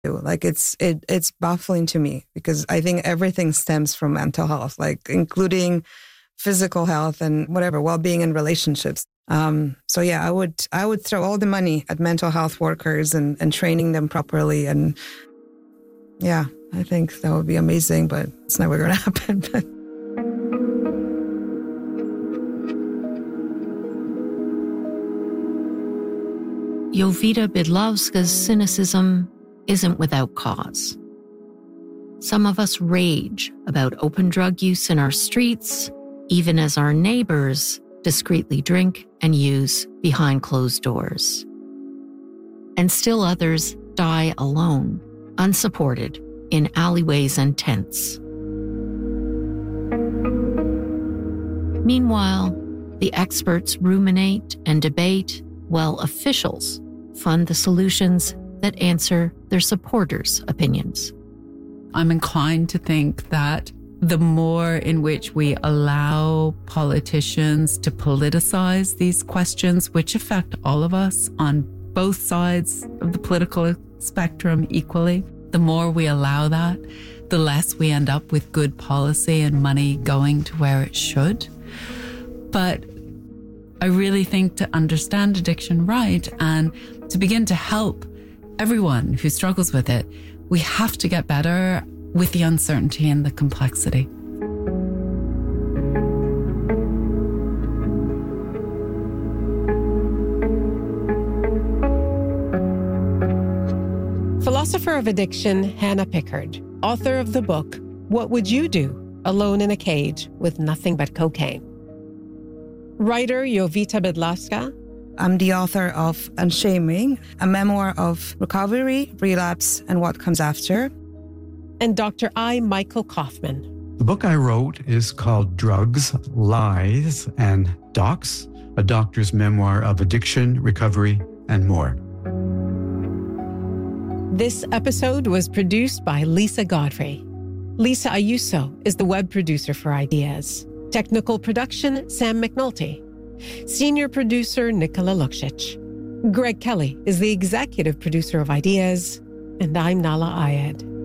Like it's baffling to me because I think everything stems from mental health, like including physical health and whatever, well-being in relationships. So yeah, I would throw all the money at mental health workers and training them properly. And yeah, I think that would be amazing, but it's never going to happen. Jovita Bydlowska's cynicism isn't without cause. Some of us rage about open drug use in our streets, even as our neighbors discreetly drink and use behind closed doors. And still others die alone, unsupported, in alleyways and tents. Meanwhile, the experts ruminate and debate while officials fund the solutions that answer their supporters' opinions. I'm inclined to think that the more in which we allow politicians to politicize these questions, which affect all of us on both sides of the political spectrum equally, the more we allow that, the less we end up with good policy and money going to where it should. But I really think to understand addiction right and to begin to help everyone who struggles with it, we have to get better with the uncertainty and the complexity. Philosopher of addiction Hannah Pickard, author of the book, What Would You Do? Alone in a Cage with Nothing But Cocaine. Writer Jovita Bydlowska. I'm the author of Unshaming, a memoir of recovery, relapse, and what comes after. And Dr. I. Michael Kaufman. The book I wrote is called Drugs, Lies, and Docs, a doctor's memoir of addiction, recovery, and more. This episode was produced by Lisa Godfrey. Lisa Ayuso is the web producer for Ideas. Technical production, Sam McNulty. Senior producer, Nicola Luksic. Greg Kelly is the executive producer of Ideas. And I'm Nahlah Ayed.